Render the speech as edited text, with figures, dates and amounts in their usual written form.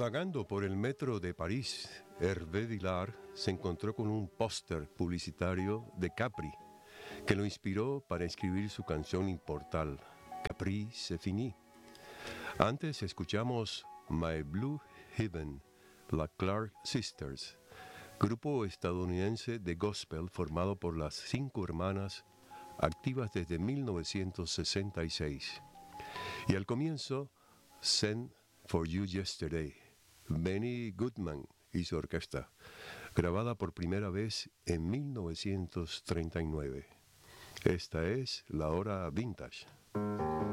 Vagando por el metro de París, Hervé Villard se encontró con un póster publicitario de Capri, que lo inspiró para escribir su canción inmortal, Capri c'est fini. Antes escuchamos My Blue Heaven, la Clark Sisters, grupo estadounidense de gospel formado por las 5 hermanas, activas desde 1966. Y al comienzo, Send for You Yesterday, Benny Goodman y su orquesta, grabada por primera vez en 1939. Esta es la hora vintage.